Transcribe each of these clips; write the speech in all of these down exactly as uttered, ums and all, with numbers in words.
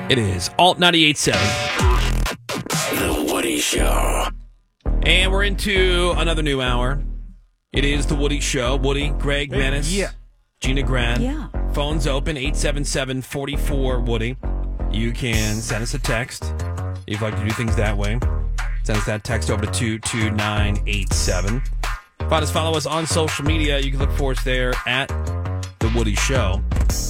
It is Alt ninety-eight point seven. The Woody Show. And we're into another new hour. It is The Woody Show. Woody, Greg, Menace, Yeah. Gina Gran. Yeah. Phones open, eight seven seven, four four, Woody. You can send us a text if you'd like to do things that way. Send us that text over to two two nine eight seven. Find us, follow us on social media. You can look for us there at The Woody Show.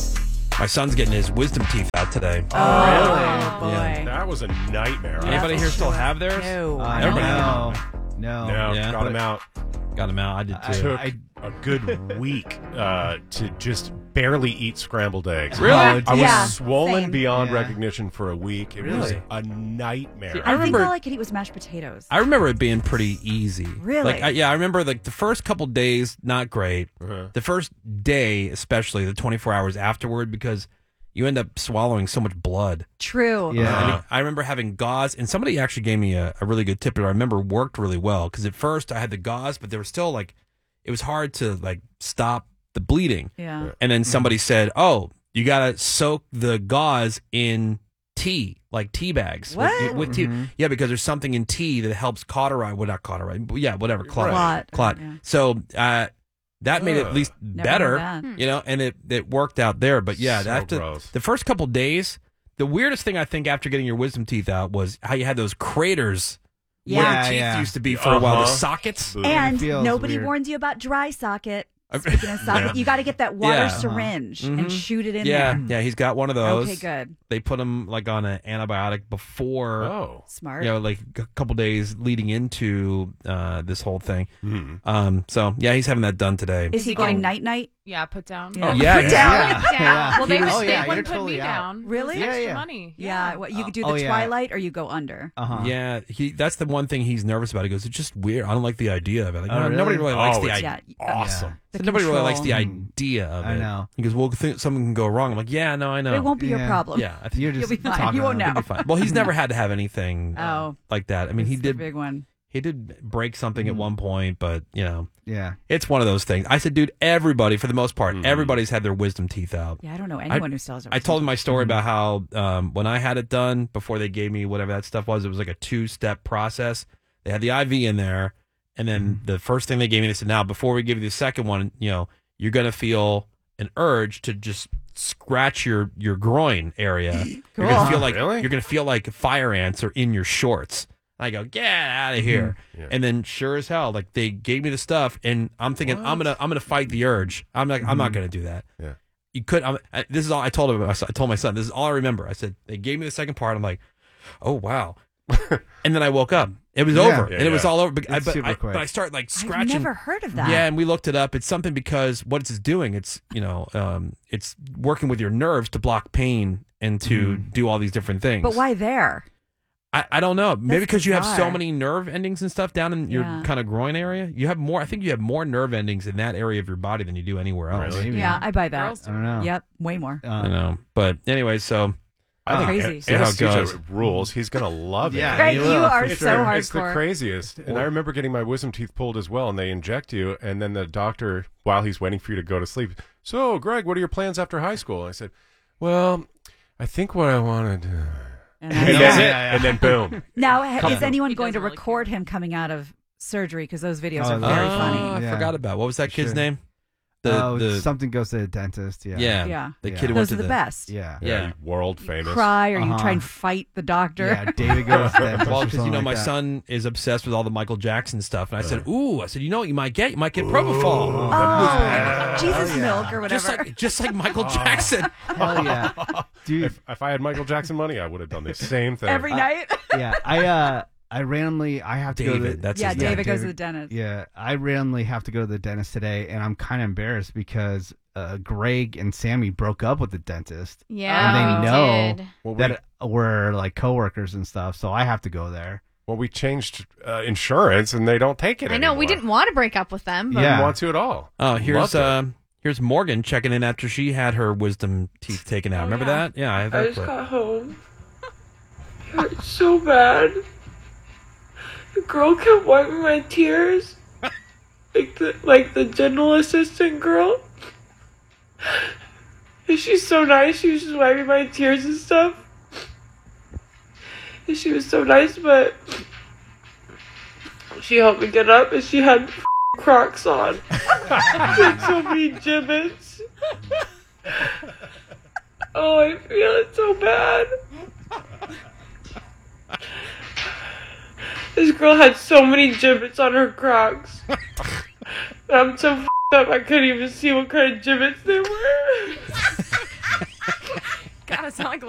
My son's getting his wisdom teeth out today. Oh, Yeah. boy. That was a nightmare. Anybody here still have theirs? No. Uh, Everybody no, had no. No, Yeah. got him out. Got him out. I did I- too. Took I- a good week uh, to just barely eat scrambled eggs. Really? Oh, I was Yeah, swollen same. beyond Yeah. recognition for a week. It was Really? a nightmare. See, I, I think remember- all I could eat was mashed potatoes. I remember it being pretty easy. Really? Like, I, yeah, I remember like the first couple days, not great. Uh-huh. The first day, especially the twenty-four hours afterward, because you end up swallowing so much blood. True. Yeah. I, mean, I remember having gauze, and somebody actually gave me a, a really good tip that I remember worked really well. Because at first I had the gauze, but there was still like, it was hard to like stop the bleeding. Yeah. And then somebody said, "Oh, you gotta soak the gauze in tea, like tea bags with- What? with, tea." Mhm. Yeah, because there's something in tea that helps cauterize. Well, not cauterize. but Yeah, whatever. Clot. Clot. Clot. Yeah. So uh, that made it at Ugh. least Never better, heard that. you know, and it it worked out there. But yeah, So after gross. the first couple days, the weirdest thing I think after getting your wisdom teeth out was how you had those craters where Yeah. your teeth Yeah. used to be for a while. The Uh-huh. sockets. And feels nobody weird. warns you about dry socket. Uh, Speaking of socket, Yeah. you got to get that water Yeah. syringe Mhm. and shoot it in Yeah, there. yeah, he's got one of those. Okay, good. They put him like on an antibiotic before. Oh. Smart. You know, like a couple days leading into uh, this whole thing. Hmm. Um, so yeah, he's having that done today. Is he he going getting- night night? Yeah, put down. Yeah. Oh, yeah, Put yeah. down. Yeah. Put down. Yeah. Well, they, Oh, would, yeah, they wouldn't you're put me totally out. down. Really? It's Yeah, extra yeah. money. Yeah. What, you could do Oh, the yeah. twilight or you go under. Uh-huh. Yeah, he. That's the one thing he's nervous about. He goes, "It's just weird. I don't like the idea of it. Like, Oh, no, really? nobody really likes Oh, the it's idea. Yeah. uh, Awesome. The Nobody really likes the control. idea of it. I know. He goes, "Well, th- something can go wrong." I'm like, "Yeah, no, I know. It won't be your Yeah. problem. Yeah, I think You're You'll just be fine. talking You won't about know. it'll be fine." Well, he's never had to have anything Oh. like that. I mean, he It's the did. big one. He did break something at Mhm. one point, but you know, Yeah. it's one of those things. I said, "Dude, everybody, for the most part, Mhm. everybody's had their wisdom teeth out." Yeah, I don't know anyone who sells it. I told him my story Mhm. about how um, when I had it done before they gave me whatever that stuff was, it was like a two-step process. They had the I V in there, and then Mhm. the first thing they gave me, they said, "Now, before we give you the second one, you know, you're gonna feel an urge to just scratch your your groin area. You're gonna Cool. feel like Really? you're gonna feel like fire ants are in your shorts." I go, "Get out of here!" Yeah. And then, sure as hell, like they gave me the stuff, and I'm thinking, What? I'm gonna I'm gonna fight the urge. I'm like, I'm not Mhm. gonna do that. Yeah. You could. I'm, I, this is all I told him. I told my son. This is all I remember. I said they gave me the second part. I'm like, oh wow. And then I woke up. It was Yeah. over, Yeah, and it was yeah. all over. But, I, It's but, super I, quick. but I start like I've scratching. never heard of that. Yeah, and we looked it up. It's something because what it's doing, it's you know, um, it's working with your nerves to block pain and to Mhm. do all these different things. But why there? I, I don't know. Maybe That's because you have so bizarre. many nerve endings and stuff down in your Yeah. kind of groin area. You have more. I think you have more nerve endings in that area of your body than you do anywhere else. Really? Maybe. Yeah, I buy that. Girls I don't know. Yep, way more. Uh, I know. But anyway, so I think Crazy. An- See how it anesthesia goes. rules. He's gonna love it. Yeah, Greg, he you will, are for It's so the- hardcore. It's the craziest. And I remember getting my wisdom teeth pulled as well, and they inject you, and then the doctor, while he's waiting for you to go to sleep, so, Greg, what are your plans after high school? I said, well, I think what I want to do. And And, that's then, it. Yeah, yeah. and then boom. Now, ha- He is anyone going to doesn't really record care. him coming out of surgery? Because those videos Oh, are very oh, funny. I Yeah. forgot about what was that kid's Sure. name? The oh, the something goes to the dentist. Yeah. yeah, Yeah. the Yeah. kid who went Those to are the, best. Yeah. Yeah. Yeah, world famous. Cry or you Uh-huh. try and fight the doctor. Yeah. David goes to the dentist. Well, or because you something know like my that. son is obsessed with all the Michael Jackson stuff, and I said, "Ooh," I said, "You know what you might get? You might get propofol, Oh, Jesus Oh, yeah. milk or just whatever. like just like Michael Jackson." Hell yeah, dude. If, if I had Michael Jackson money, I would have done the same thing. Every night. Yeah, I uh, I randomly I have to go to David, the, that's yeah, his name. David goes to David. the dentist. Yeah, I randomly have to go to the dentist today, and I'm kind of embarrassed because uh, Greg and Sammy broke up with the dentist. Yeah, And they we know did. Well, we, That we're like coworkers and stuff, so I have to go there. well, we changed uh, insurance, and they don't take it I know we anymore. didn't want to break up with them. I Yeah. didn't want to at all. Oh, here's Loved it. um, here's Morgan checking in after she had her wisdom teeth taken out. Oh, Remember yeah. that? Yeah, I have I that just clip. got home. It hurt so bad. The girl kept wiping my tears. Like the like the dental assistant girl. And she's so nice, she was just wiping my tears and stuff. She was so nice, but she helped me get up and she had Crocs on. She had so many gibbets. Oh, I feel it so bad. This girl had so many gibbets on her Crocs. And I'm so f***ed up I couldn't even see what kind of gibbets they were. God, it sounds like